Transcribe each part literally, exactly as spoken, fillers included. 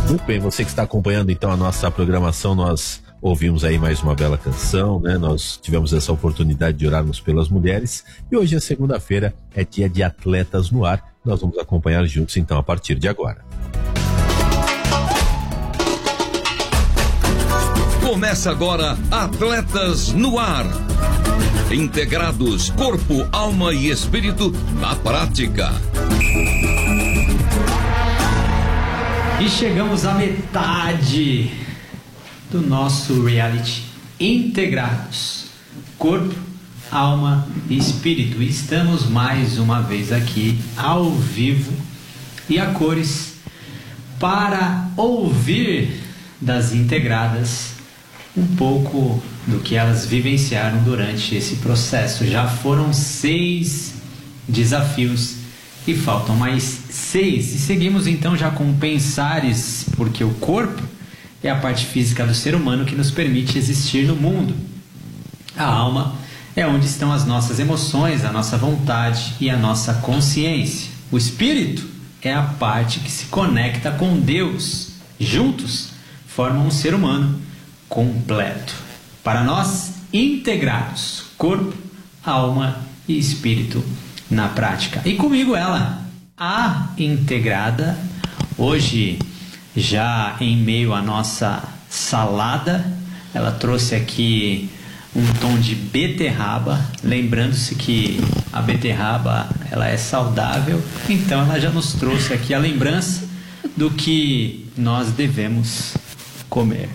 Muito bem, você que está acompanhando então a nossa programação, nós ouvimos aí mais uma bela canção, né? Nós tivemos essa oportunidade de orarmos pelas mulheres e hoje é segunda-feira, é dia de Atletas no Ar. Nós vamos acompanhar juntos então a partir de agora. Começa agora Atletas no Ar. Integrados, corpo, alma e espírito na prática. E chegamos à metade do nosso reality Integrados, corpo, alma e espírito. E estamos mais uma vez aqui ao vivo e a cores para ouvir das integradas um pouco do que elas vivenciaram durante esse processo. Já foram seis desafios e faltam mais seis. E seguimos então já com pensares, porque o corpo é a parte física do ser humano que nos permite existir no mundo. A alma é onde estão as nossas emoções, a nossa vontade e a nossa consciência. O espírito é a parte que se conecta com Deus. Juntos formam um ser humano completo. Para nós, integrados, corpo, alma e espírito na prática. E comigo ela, a integrada, hoje já em meio à nossa salada, ela trouxe aqui um tom de beterraba, lembrando-se que a beterraba ela é saudável, então ela já nos trouxe aqui a lembrança do que nós devemos comer.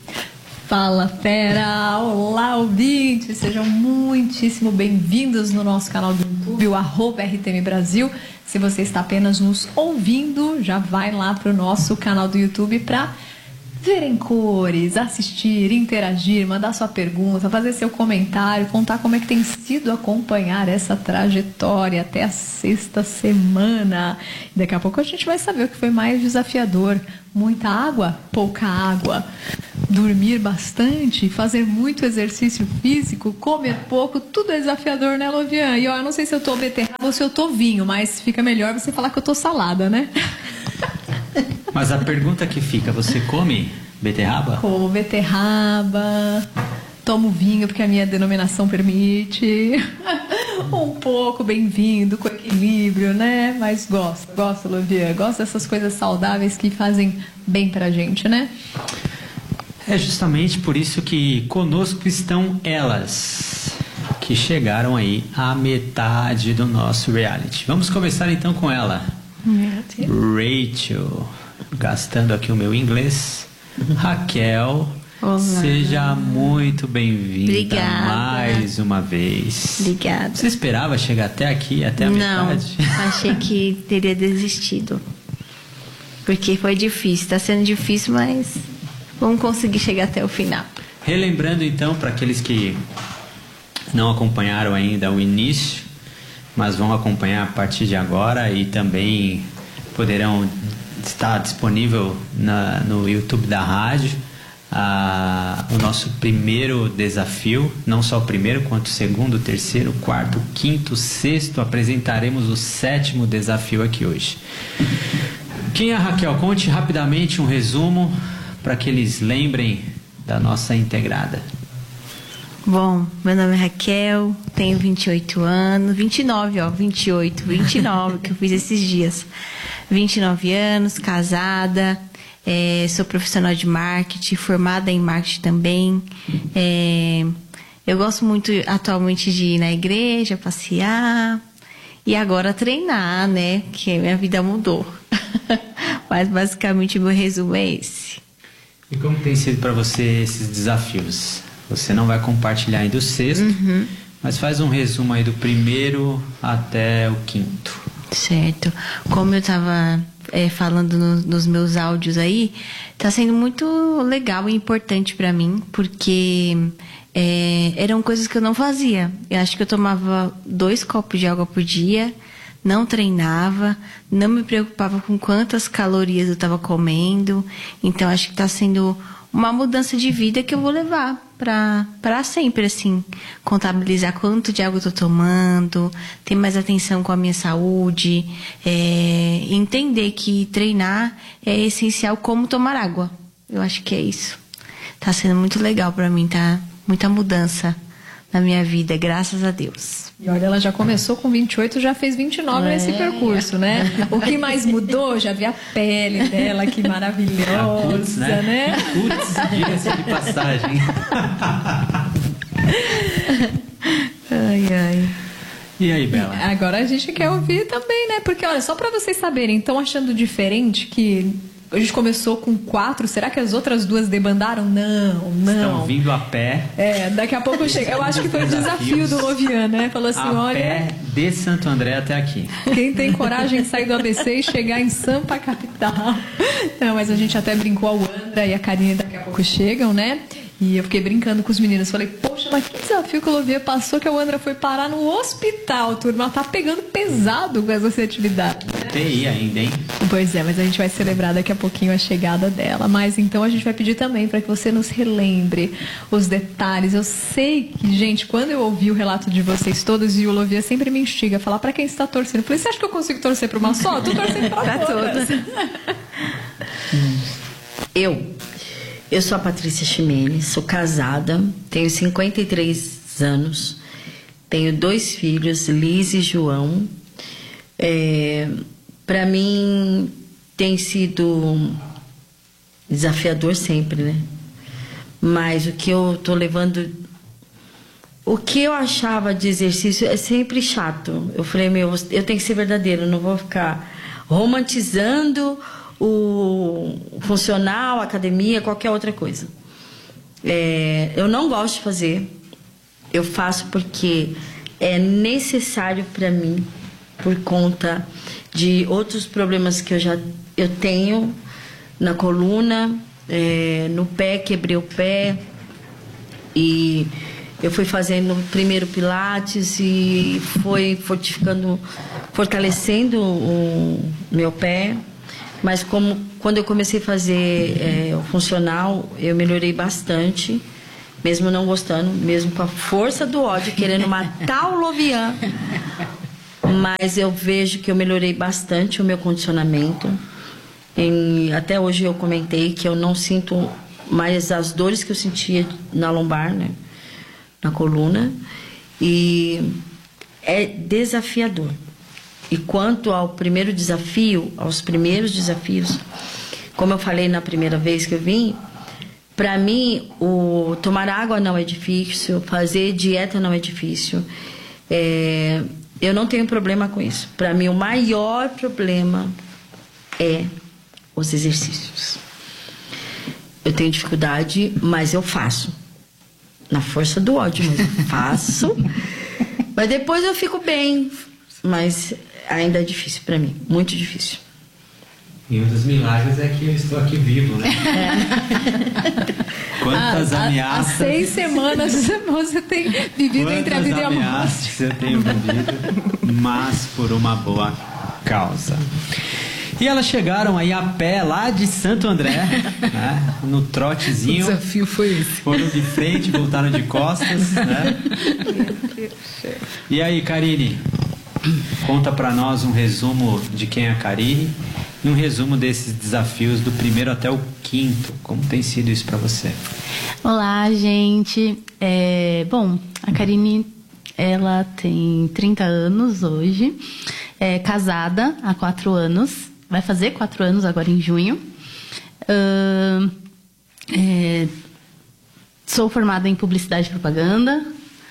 Fala, fera! Olá, ouvintes! Sejam muitíssimo bem-vindos no nosso canal do YouTube, o arroba R T M Brasil. Se você está apenas nos ouvindo, já vai lá para o nosso canal do YouTube para ver em cores, assistir, interagir, mandar sua pergunta, fazer seu comentário, contar como é que tem sido acompanhar essa trajetória até a sexta semana. Daqui a pouco a gente vai saber o que foi mais desafiador. Muita água, pouca água. Dormir bastante, fazer muito exercício físico, comer pouco, tudo é desafiador, né, Lovian? E ó, eu não sei se eu tô beterraba ou se eu tô vinho, mas fica melhor você falar que eu tô salada, né? Mas a pergunta que fica, você come beterraba? Como beterraba, tomo vinho porque a minha denominação permite. Um pouco, bem-vindo, com equilíbrio, né? Mas gosto, gosto, Lovian. Gosto dessas coisas saudáveis que fazem bem pra gente, né? É justamente por isso que conosco estão elas, que chegaram aí à metade do nosso reality. Vamos começar então com ela. Rachel, gastando aqui o meu inglês. Raquel, olá. Seja muito bem-vinda. Obrigada. Mais uma vez. Obrigada. Você esperava chegar até aqui, até a Não, metade? achei que teria desistido. Porque foi difícil, está sendo difícil, mas vamos conseguir chegar até o final. Relembrando então, para aqueles que não acompanharam ainda o início, mas vão acompanhar a partir de agora e também poderão estar disponível na, no YouTube da rádio, ah, o nosso primeiro desafio, não só o primeiro, quanto o segundo, o terceiro, o quarto, o quinto, o sexto. Apresentaremos o sétimo desafio aqui hoje. Quem é a Raquel? Conte rapidamente um resumo para que eles lembrem da nossa integrada. Bom, meu nome é Raquel, tenho vinte e oito anos, vinte e nove, ó, vinte e oito, vinte e nove que eu fiz esses dias. vinte e nove anos, casada, é, sou profissional de marketing, formada em marketing também. É, eu gosto muito atualmente de ir na igreja, passear e agora treinar, né? Que minha vida mudou. Mas basicamente o meu resumo é esse. E como tem sido para você esses desafios? Você não vai compartilhar ainda o sexto, uhum. Mas faz um resumo aí do primeiro até o quinto. Certo. Como eu estava é, falando no, nos meus áudios aí, está sendo muito legal e importante para mim, porque é, eram coisas que eu não fazia. Eu acho que eu tomava dois copos de água por dia, não treinava, não me preocupava com quantas calorias eu estava comendo. Então, acho que está sendo uma mudança de vida que eu vou levar para sempre, assim. Contabilizar quanto de água eu tô tomando, ter mais atenção com a minha saúde, é, entender que treinar é essencial como tomar água. Eu acho que é isso. Tá sendo muito legal para mim, tá? Muita mudança na minha vida, graças a Deus. E olha, ela já começou com vinte e oito, já fez vinte e nove é. nesse percurso, né? O que mais mudou? Já vi a pele dela, que maravilhosa, Putz, né? né? Putz, diga-se de passagem. Ai, ai. E aí, Bela? Agora a gente quer ouvir também, né? Porque, olha, só pra vocês saberem, estão achando diferente que a gente começou com quatro, será que as outras duas debandaram? Não, não. Estão vindo a pé. É, daqui a pouco chega. Eu acho que foi o desafio do Lovian, né? Falou assim, a olha... pé de Santo André até aqui. Quem tem coragem de sair do A B C e chegar em Sampa Capital. Não, mas a gente até brincou, a Wandra e a Karine daqui a pouco chegam, né? E eu fiquei brincando com os meninos. Falei, poxa, mas que desafio que o Lovian passou, que a Wandra foi parar no hospital, turma. Ela tá pegando pesado com essa atividade. T I ainda, hein? Pois é, mas a gente vai celebrar daqui a pouquinho a chegada dela. Mas então a gente vai pedir também para que você nos relembre os detalhes. Eu sei que, gente, quando eu ouvi o relato de vocês todos, e o Lovian sempre me instiga a falar para quem está torcendo. Eu falei, você acha que eu consigo torcer para uma só? Eu tô torcendo para todas. Eu... Eu sou a Patrícia Ximenes, sou casada, tenho cinquenta e três anos, tenho dois filhos, Liz e João. É, para mim tem sido desafiador sempre, né? Mas o que eu tô levando... O que eu achava de exercício é sempre chato. Eu falei, meu, eu tenho que ser verdadeira, eu não vou ficar romantizando o funcional, a academia, qualquer outra coisa. É, eu não gosto de fazer, eu faço porque é necessário para mim, por conta de outros problemas que eu já eu tenho na coluna, é, no pé, quebrei o pé, e eu fui fazendo primeiro pilates e foi fortificando, fortalecendo o meu pé. Mas como, quando eu comecei a fazer é, o funcional, eu melhorei bastante, mesmo não gostando, mesmo com a força do ódio, querendo matar o Lovian. Mas eu vejo que eu melhorei bastante o meu condicionamento. E até hoje eu comentei que eu não sinto mais as dores que eu sentia na lombar, né? Na coluna. E é desafiador. E quanto ao primeiro desafio, aos primeiros desafios, como eu falei na primeira vez que eu vim, para mim, o tomar água não é difícil, fazer dieta não é difícil. É, eu não tenho problema com isso. Para mim, o maior problema é os exercícios. Eu tenho dificuldade, mas eu faço. Na força do ódio, mas eu faço. Mas depois eu fico bem. Mas ainda é difícil para mim, muito difícil. E um dos milagres é que eu estou aqui vivo, né? É. Quantas há, ameaças... Há seis semanas você tem vivido Quantas entre a vida e a morte. Quantas ameaças eu tenho vivido, mas por uma boa causa. E elas chegaram aí a pé lá de Santo André, né? No trotezinho. O desafio foi esse. Foram de frente, voltaram de costas, né? E aí, Karine? Conta pra nós um resumo de quem é a Karine e um resumo desses desafios do primeiro até o quinto. Como tem sido isso pra você? Olá, gente. É, bom, a Karine, ela tem trinta anos hoje, é casada há quatro anos, vai fazer quatro anos agora em junho. Uh, é, sou formada em publicidade e propaganda.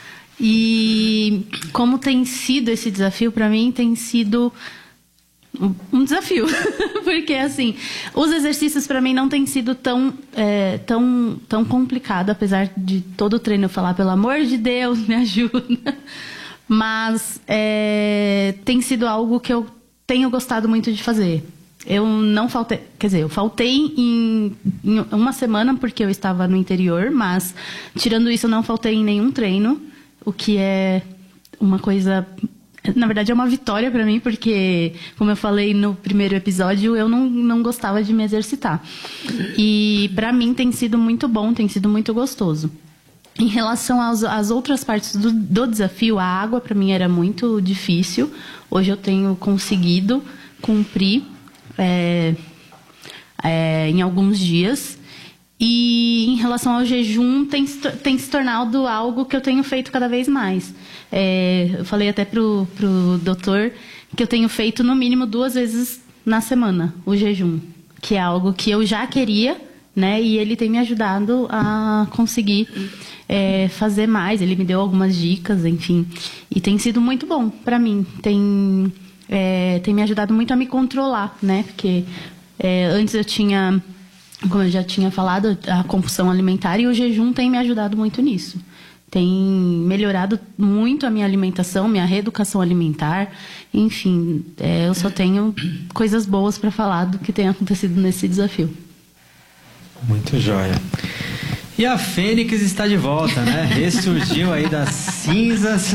E como tem sido esse desafio para mim, tem sido um desafio. Porque, assim, os exercícios para mim não tem sido tão, é, tão, tão complicado, apesar de todo o treino eu falar, pelo amor de Deus, me ajuda. Mas é, tem sido algo que eu tenho gostado muito de fazer. Eu não faltei, quer dizer, eu faltei em, em uma semana porque eu estava no interior, mas tirando isso eu não faltei em nenhum treino. O que é uma coisa Na verdade, é uma vitória pra mim, porque, como eu falei no primeiro episódio, eu não, não gostava de me exercitar. E pra mim tem sido muito bom, tem sido muito gostoso. Em relação aos, às outras partes do, do desafio, a água pra mim era muito difícil. Hoje eu tenho conseguido cumprir é, é, em alguns dias. E em relação ao jejum, tem, tem se tornado algo que eu tenho feito cada vez mais. É, eu falei até pro, pro doutor que eu tenho feito no mínimo duas vezes na semana o jejum, que é algo que eu já queria, né? E ele tem me ajudado a conseguir é, fazer mais. Ele me deu algumas dicas, enfim. E tem sido muito bom para mim. Tem, é, tem me ajudado muito a me controlar, né? Porque é, antes eu tinha... Como eu já tinha falado, a compulsão alimentar, e o jejum tem me ajudado muito nisso. Tem melhorado muito a minha alimentação, minha reeducação alimentar. Enfim, é, eu só tenho coisas boas para falar do que tem acontecido nesse desafio. Muito jóia. E a Fênix está de volta, né? Ressurgiu aí das cinzas.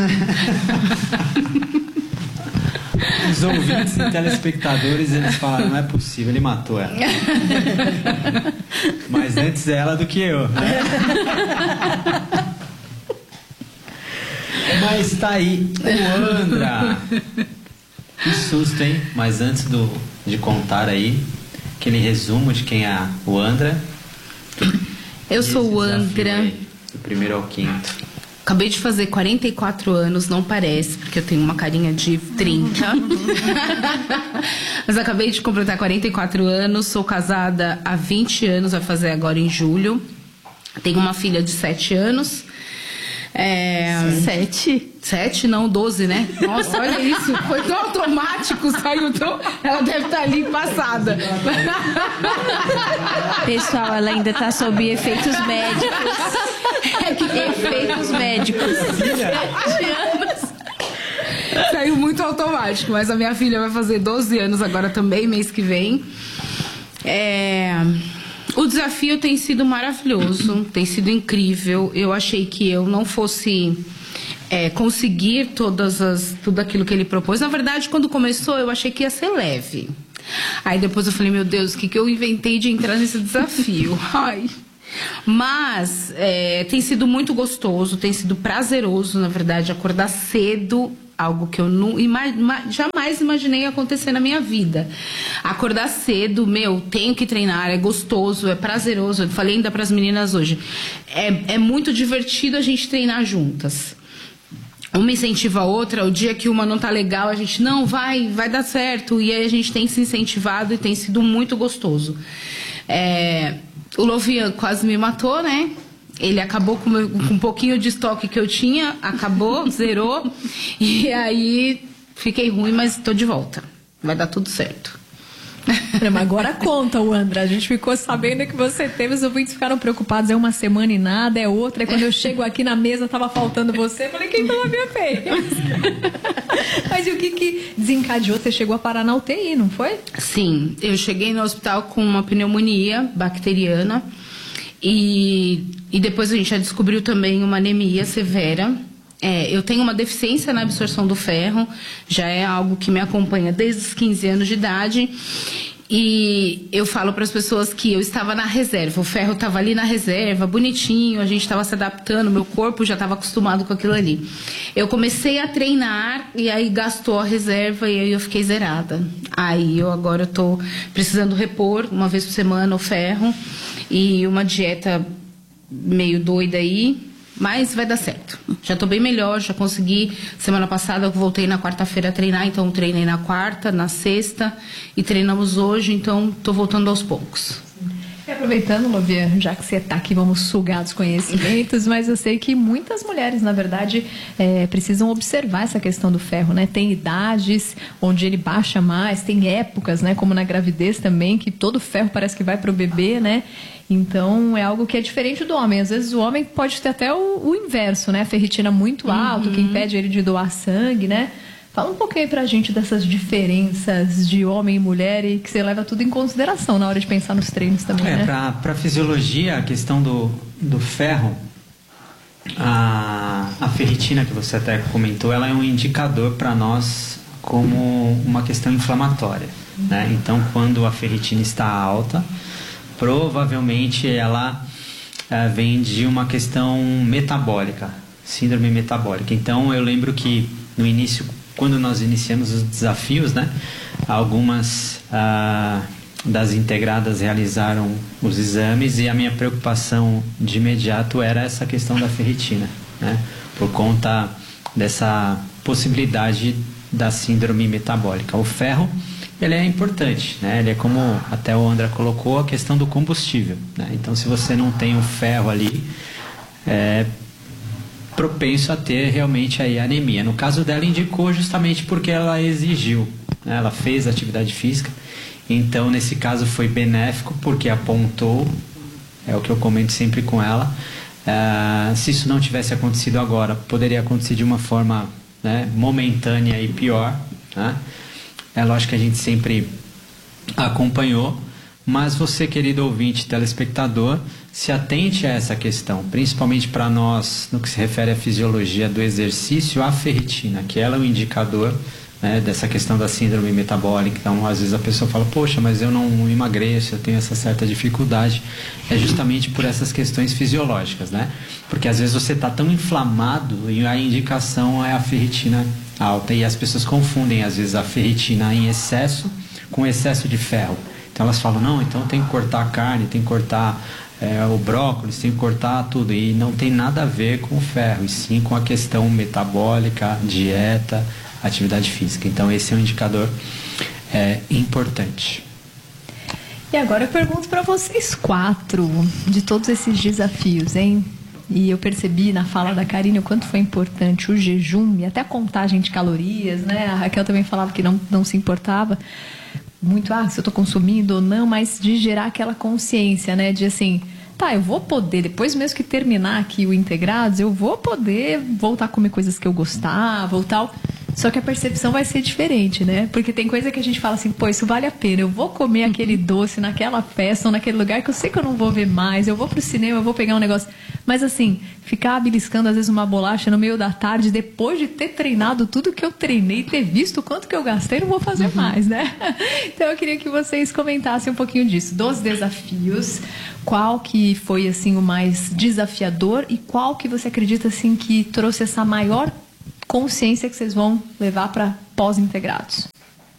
Os ouvintes e telespectadores, eles falaram, não é possível, ele matou ela. Mas antes ela do que eu, né? Mas tá aí o Andra. Que susto, hein? Mas antes do, de contar aí aquele resumo de quem é o Andra. Eu sou o Andra. Aí, do primeiro ao quinto. Acabei de fazer quarenta e quatro anos, não parece, porque eu tenho uma carinha de trinta. Mas acabei de completar quarenta e quatro anos, sou casada há vinte anos, vai fazer agora em julho. Tenho uma filha de sete anos. É... Sete? Sete, não, doze, né? Nossa, olha isso. Foi tão automático, saiu tão... Ela deve estar ali passada. Pessoal, ela ainda tá sob efeitos médicos. É que efeitos médicos. Sete anos. Saiu muito automático, mas a minha filha vai fazer doze anos agora também, mês que vem. É... O desafio tem sido maravilhoso, tem sido incrível. Eu achei que eu não fosse é, conseguir todas as, tudo aquilo que ele propôs. Na verdade, quando começou, eu achei que ia ser leve. Aí depois eu falei, meu Deus, o que, que eu inventei de entrar nesse desafio? Ai... Mas é, tem sido muito gostoso, tem sido prazeroso, na verdade, acordar cedo, algo que eu não, ima, jamais imaginei acontecer na minha vida. Acordar cedo, meu, tenho que treinar, é gostoso, é prazeroso. Eu falei ainda para as meninas hoje, é, é muito divertido a gente treinar juntas. Uma incentiva a outra, o dia que uma não tá legal, a gente, não, vai, vai dar certo. E aí a gente tem se incentivado e tem sido muito gostoso. É... O Lovian quase me matou, né? Ele acabou com, meu, com um pouquinho de estoque que eu tinha, acabou, zerou. E aí fiquei ruim, mas tô de volta. Vai dar tudo certo. É, mas agora conta, o Andra. A gente ficou sabendo que você teve, os ouvintes ficaram preocupados. É uma semana e nada, é outra. E quando eu chego aqui na mesa, tava faltando você. Eu falei, quem pela minha vez? Mas e o que que desencadeou? Você chegou a parar na U T I, não foi? Sim, eu cheguei no hospital com uma pneumonia bacteriana. E, e depois a gente já descobriu também uma anemia severa. É, eu tenho uma deficiência na absorção do ferro, já é algo que me acompanha desde os quinze anos de idade. E eu falo para as pessoas que eu estava na reserva, o ferro estava ali na reserva, bonitinho, a gente estava se adaptando, meu corpo já estava acostumado com aquilo ali. Eu comecei a treinar e aí gastou a reserva e aí eu fiquei zerada. Aí eu agora estou precisando repor uma vez por semana o ferro e uma dieta meio doida aí. Mas vai dar certo. Já estou bem melhor, já consegui. Semana passada eu voltei na quarta-feira a treinar, então treinei na quarta, na sexta e treinamos hoje, então estou voltando aos poucos. E aproveitando, Lovia, já que você está aqui, vamos sugar dos conhecimentos, mas eu sei que muitas mulheres, na verdade, é, precisam observar essa questão do ferro, né? Tem idades onde ele baixa mais, tem épocas, né? Como na gravidez também, que todo ferro parece que vai para o bebê, né? Então, é algo que é diferente do homem. Às vezes o homem pode ter até o, o inverso, né? A ferritina muito alta, uhum. que impede ele de doar sangue, né? Fala um pouquinho aí pra gente dessas diferenças de homem e mulher e que você leva tudo em consideração na hora de pensar nos treinos também, é, né? Pra, pra fisiologia, a questão do, do ferro, a, a ferritina que você até comentou, ela é um indicador para nós como uma questão inflamatória, né? Então, quando a ferritina está alta, provavelmente ela é, vem de uma questão metabólica, síndrome metabólica. Então, eu lembro que no início, quando nós iniciamos os desafios, né, algumas ah, das integradas realizaram os exames e a minha preocupação de imediato era essa questão da ferritina, né, por conta dessa possibilidade da síndrome metabólica. O ferro, ele é importante, né? Ele é, como até o André colocou, a questão do combustível, né? Então, se você não tem o ferro ali, é propenso a ter realmente aí anemia. No caso dela, indicou justamente porque ela exigiu, né? Ela fez atividade física, então nesse caso foi benéfico porque apontou, é o que eu comento sempre com ela, uh, se isso não tivesse acontecido agora, poderia acontecer de uma forma, né, momentânea e pior, né? É lógico que a gente sempre acompanhou, mas você, querido ouvinte, telespectador, se atente a essa questão, principalmente para nós, no que se refere à fisiologia do exercício, a ferritina, que ela é um indicador, né, dessa questão da síndrome metabólica. Então, às vezes a pessoa fala, poxa, mas eu não emagreço, eu tenho essa certa dificuldade. É justamente por essas questões fisiológicas, né? Porque às vezes você está tão inflamado e a indicação é a ferritina alta. E as pessoas confundem, às vezes, a ferritina em excesso com excesso de ferro. Então elas falam, não, então tem que cortar a carne, tem que cortar é, o brócolis, tem que cortar tudo. E não tem nada a ver com o ferro, e sim com a questão metabólica, dieta, atividade física. Então esse é um indicador é, importante. E agora eu pergunto para vocês quatro, de todos esses desafios, hein? E eu percebi na fala da Karine o quanto foi importante o jejum e até a contagem de calorias, né? A Raquel também falava que não, não se importava muito, ah, se eu tô consumindo ou não, mas de gerar aquela consciência, né? De assim, tá, eu vou poder, depois mesmo que terminar aqui o Integrados, eu vou poder voltar a comer coisas que eu gostava ou tal. Só que a percepção vai ser diferente, né? Porque tem coisa que a gente fala assim, pô, isso vale a pena. Eu vou comer aquele doce naquela festa ou naquele lugar que eu sei que eu não vou ver mais. Eu vou pro cinema, eu vou pegar um negócio. Mas assim, ficar beliscando às vezes uma bolacha no meio da tarde, depois de ter treinado tudo que eu treinei, ter visto o quanto que eu gastei, não vou fazer uhum. mais, né? Então eu queria que vocês comentassem um pouquinho disso. Dos desafios, qual que foi assim o mais desafiador e qual que você acredita assim que trouxe essa maior consciência que vocês vão levar para pós-integrados?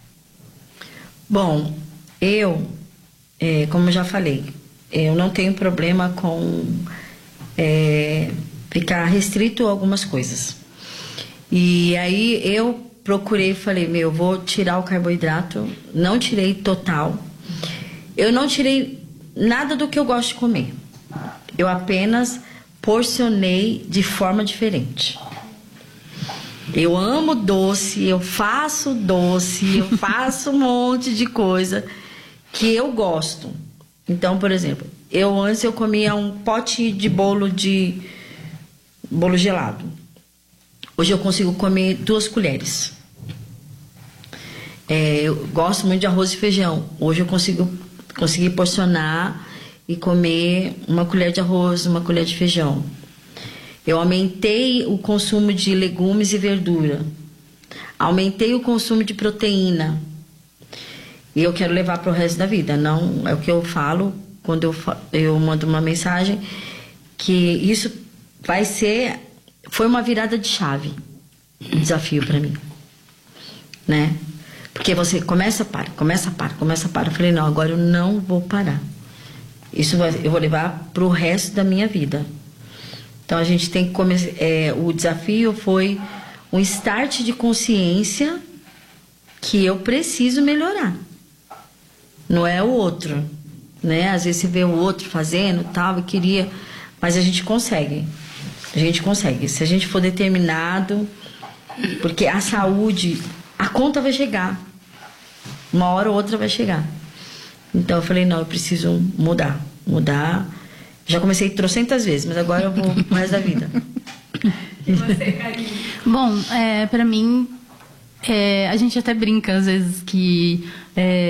Bom, eu, é, como eu já falei, eu não tenho problema com é, ficar restrito a algumas coisas. E aí eu procurei, falei, meu, vou tirar o carboidrato, não tirei total. Eu não tirei nada do que eu gosto de comer. Eu apenas porcionei de forma diferente. Eu amo doce, eu faço doce, eu faço um monte de coisa que eu gosto. Então, por exemplo, eu antes eu comia um pote de bolo de bolo gelado. Hoje eu consigo comer duas colheres. É, eu gosto muito de arroz e feijão. Hoje eu consigo conseguir porcionar e comer uma colher de arroz, uma colher de feijão. Eu aumentei o consumo de legumes e verdura. Aumentei o consumo de proteína. E eu quero levar para o resto da vida. Não é o que eu falo quando eu, eu mando uma mensagem, que isso vai ser... Foi uma virada de chave. Um desafio para mim. Né? Porque você começa, para, começa, para, começa, para. Eu falei, não, agora eu não vou parar. Isso vai, eu vou levar para o resto da minha vida. Então, a gente tem que começar... É, o desafio foi um start de consciência que eu preciso melhorar. Não é o outro, né? Às vezes você vê o outro fazendo, tal, e queria... Mas a gente consegue. A gente consegue. Se a gente for determinado... Porque a saúde... A conta vai chegar. Uma hora ou outra vai chegar. Então, eu falei, não, eu preciso mudar. Mudar... Já comecei trocentas vezes, mas agora eu vou pro resto da vida. E você, Karine? Bom, é, pra mim, é, a gente até brinca às vezes que é,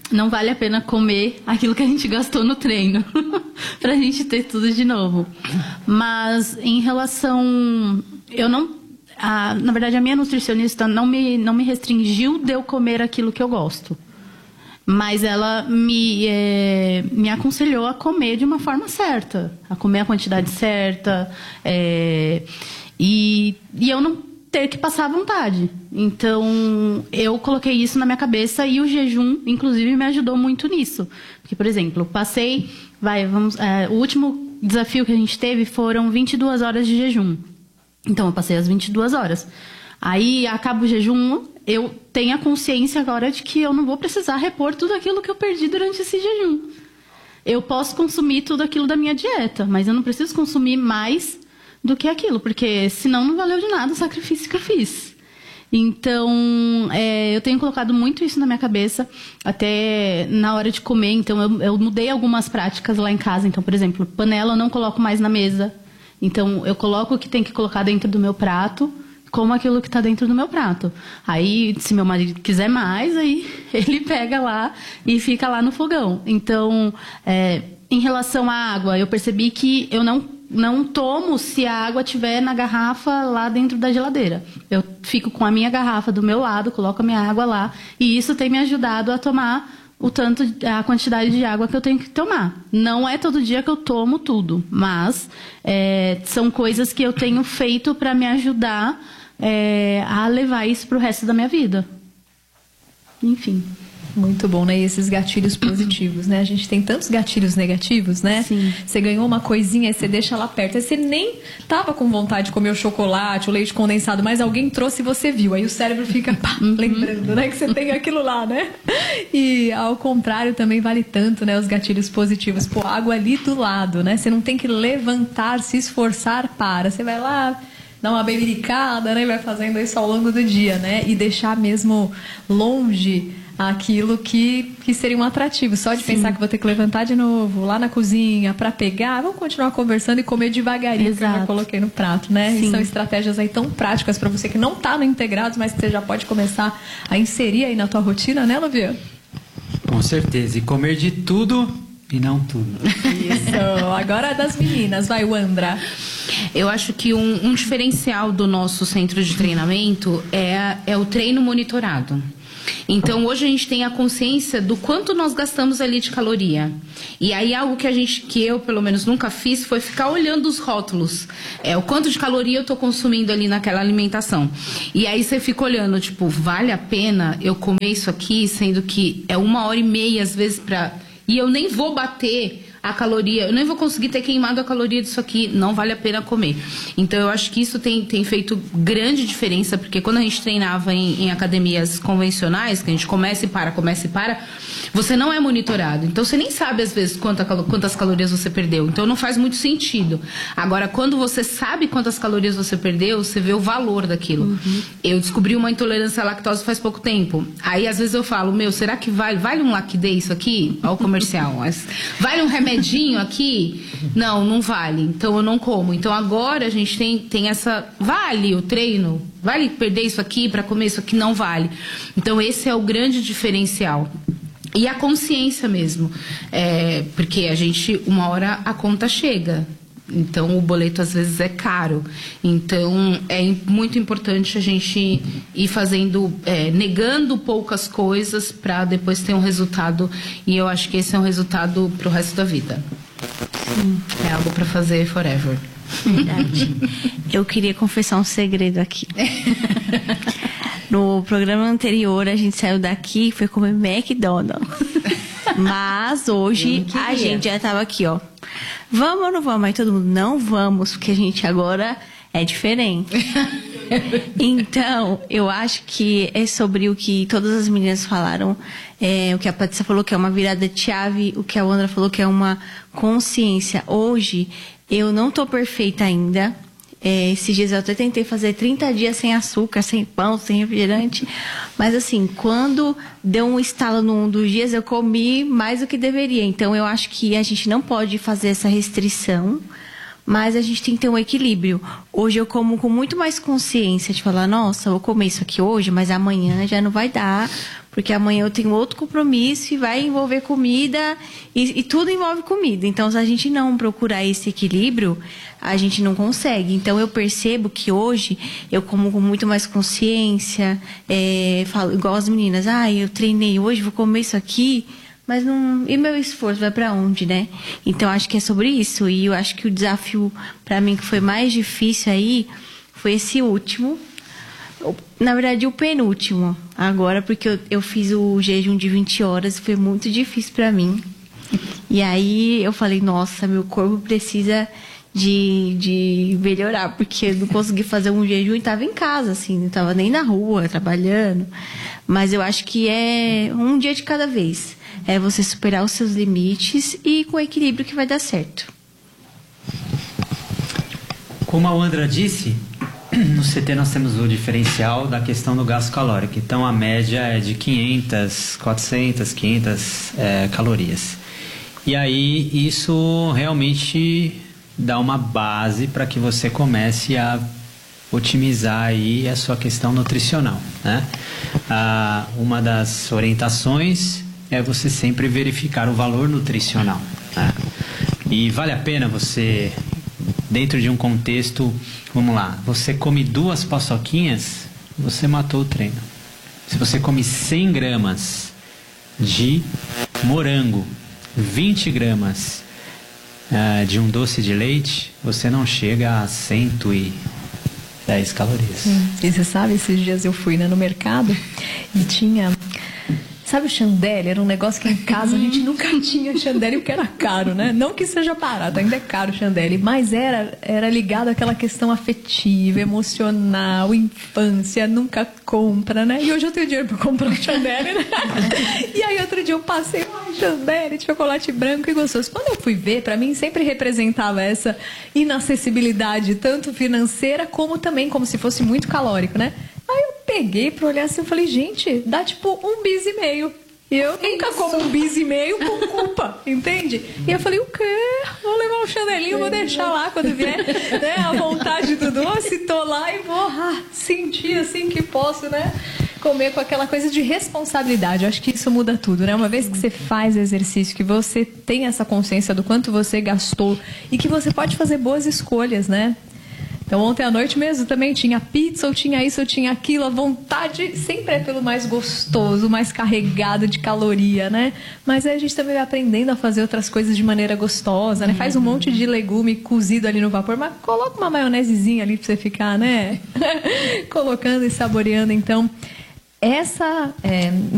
não vale a pena comer aquilo que a gente gastou no treino pra gente ter tudo de novo. Mas em relação... Eu não... A, na verdade, a minha nutricionista não me, não me restringiu de eu comer aquilo que eu gosto. Mas ela me, é, me aconselhou a comer de uma forma certa. A comer a quantidade certa. É, e, e eu não ter que passar vontade. Então, eu coloquei isso na minha cabeça e o jejum, inclusive, me ajudou muito nisso. Porque, por exemplo, passei... Vai, vamos, é, o último desafio que a gente teve foram vinte e duas horas de jejum. Então, eu passei as vinte e duas horas. Aí, acaba o jejum, eu tenho a consciência agora de que eu não vou precisar repor tudo aquilo que eu perdi durante esse jejum. Eu posso consumir tudo aquilo da minha dieta, mas eu não preciso consumir mais do que aquilo, porque senão não valeu de nada o sacrifício que eu fiz. Então, é, eu tenho colocado muito isso na minha cabeça, até na hora de comer. Então, eu, eu mudei algumas práticas lá em casa. Então, por exemplo, panela eu não coloco mais na mesa. Então, eu coloco o que tem que colocar dentro do meu prato, como aquilo que está dentro do meu prato. Aí, se meu marido quiser mais, aí ele pega lá e fica lá no fogão. Então, é, em relação à água, eu percebi que eu não, não tomo se a água estiver na garrafa lá dentro da geladeira. Eu fico com a minha garrafa do meu lado, coloco a minha água lá, e isso tem me ajudado a tomar o tanto, a quantidade de água que eu tenho que tomar. Não é todo dia que eu tomo tudo, mas é, são coisas que eu tenho feito para me ajudar é, a levar isso para o resto da minha vida. Enfim. Muito bom, né? E esses gatilhos positivos, né? A gente tem tantos gatilhos negativos, né? Sim. Você ganhou uma coisinha, aí você deixa lá perto. Aí você nem tava com vontade de comer o chocolate, o leite condensado, mas alguém trouxe e você viu. Aí o cérebro fica pá, lembrando, né? Que você tem aquilo lá, né? E ao contrário também vale tanto, né? Os gatilhos positivos. Pô, água ali do lado, né? Você não tem que levantar, se esforçar para. Você vai lá... dar uma bebericada, né? E vai fazendo isso ao longo do dia, né? E deixar mesmo longe aquilo que, que seria um atrativo. Só de Sim. pensar que vou ter que levantar de novo lá na cozinha para pegar, vamos continuar conversando e comer devagarinho. Exato. Que eu já coloquei no prato, né? E são estratégias aí tão práticas para você que não tá no Integrados, mas que você já pode começar a inserir aí na tua rotina, né, Luvian? Com certeza. E comer de tudo e não tudo. Isso. Agora é das meninas. Vai, Wandra. Eu acho que um, um diferencial do nosso centro de treinamento é, é o treino monitorado. Então, hoje a gente tem a consciência do quanto nós gastamos ali de caloria. E aí, algo que a gente, que eu, pelo menos, nunca fiz, foi ficar olhando os rótulos. É, o quanto de caloria eu estou consumindo ali naquela alimentação. E aí, você fica olhando, tipo, vale a pena eu comer isso aqui, sendo que é uma hora e meia, às vezes, para... E eu nem vou bater a caloria, eu nem vou conseguir ter queimado a caloria disso aqui, não vale a pena comer. Então, eu acho que isso tem, tem feito grande diferença, porque quando a gente treinava em, em academias convencionais, que a gente começa e para, começa e para, você não é monitorado. Então, você nem sabe, às vezes, quanta, quantas calorias você perdeu. Então, não faz muito sentido. Agora, quando você sabe quantas calorias você perdeu, você vê o valor daquilo. Uhum. Eu descobri uma intolerância à lactose faz pouco tempo. Aí, às vezes, eu falo, meu, será que vale, vale um Lacday isso aqui? Olha o comercial. Mas, vale um remédio aqui? Não, não vale. Então eu não como. Então agora a gente tem, tem essa... Vale o treino? Vale perder isso aqui para comer isso aqui? Não vale. Então esse é o grande diferencial. E a consciência mesmo. É, porque a gente, uma hora a conta chega. Então o boleto às vezes é caro. Então é muito importante a gente ir fazendo, é, negando poucas coisas para depois ter um resultado. E eu acho que esse é um resultado pro resto da vida. Sim. É algo para fazer forever. Verdade. Eu queria confessar um segredo aqui. No programa anterior a gente saiu daqui e foi comer McDonald's. Mas hoje a gente já tava aqui, ó. Vamos ou não vamos? Aí todo mundo, não vamos, porque a gente agora é diferente. Então, eu acho que é sobre o que todas as meninas falaram, é, o que a Patrícia falou que é uma virada de chave, o que a Wandra falou que é uma consciência. Hoje, eu não tô perfeita ainda. É, esses dias eu até tentei fazer trinta dias sem açúcar, sem pão, sem refrigerante. Mas assim, quando deu um estalo num dos dias, eu comi mais do que deveria. Então eu acho que a gente não pode fazer essa restrição, mas a gente tem que ter um equilíbrio. Hoje eu como com muito mais consciência de falar, nossa, eu vou comer isso aqui hoje, mas amanhã já não vai dar, porque amanhã eu tenho outro compromisso e vai envolver comida, e, e tudo envolve comida. Então, se a gente não procurar esse equilíbrio, a gente não consegue. Então, eu percebo que hoje eu como com muito mais consciência, é, falo igual as meninas, ah, eu treinei hoje, vou comer isso aqui, mas não... E meu esforço vai pra onde, né? Então, acho que é sobre isso. E eu acho que o desafio, pra mim, que foi mais difícil aí, foi esse último. Na verdade, o penúltimo. Agora, porque eu, eu fiz o jejum de vinte horas, foi muito difícil pra mim. E aí, eu falei, nossa, meu corpo precisa de, de melhorar, porque eu não consegui fazer um jejum e tava em casa, assim, não tava nem na rua, trabalhando. Mas eu acho que é um dia de cada vez. É você superar os seus limites e com equilíbrio que vai dar certo. Como a Andra disse, no C T nós temos o diferencial da questão do gasto calórico. Então a média é de quinhentas, quatrocentas, quinhentas é, calorias. E aí isso realmente dá uma base para que você comece a otimizar aí a sua questão nutricional, né? Ah, uma das orientações é você sempre verificar o valor nutricional, né? E vale a pena você, dentro de um contexto, vamos lá, você come duas paçoquinhas, você matou o treino. Se você come cem gramas de morango, vinte gramas uh, de um doce de leite, você não chega a cento e dez calorias. Hum. E você sabe, esses dias eu fui, né, no mercado e tinha... Sabe o chandelle? Era um negócio que em casa a gente nunca tinha chandelle, porque era caro, né? Não que seja barato, ainda é caro o chandelle, mas era, era ligado àquela questão afetiva, emocional, infância, nunca compra, né? E hoje eu tenho dinheiro para comprar um chandelle, né? E aí outro dia eu passei, um chandelle de chocolate branco e gostoso. Quando eu fui ver, para mim sempre representava essa inacessibilidade, tanto financeira como também como se fosse muito calórico, né? Aí eu peguei pra olhar assim, eu falei, gente, dá tipo um bis e meio. E eu nunca como um bis e meio com culpa, entende? E eu falei, o quê? Vou levar um chanelinho, vou deixar lá quando vier, né, a vontade do doce, tô lá e vou ah, sentir assim que posso, né, comer com aquela coisa de responsabilidade. Eu acho que isso muda tudo, né? Uma vez que você faz exercício, que você tem essa consciência do quanto você gastou e que você pode fazer boas escolhas, né? Então ontem à noite mesmo também tinha pizza, ou tinha isso, ou tinha aquilo. A vontade sempre é pelo mais gostoso, mais carregado de caloria, né? Mas aí a gente também vai aprendendo a fazer outras coisas de maneira gostosa, né? Faz um monte de legume cozido ali no vapor, mas coloca uma maionesezinha ali pra você ficar, né? Colocando e saboreando. Então, essa... É...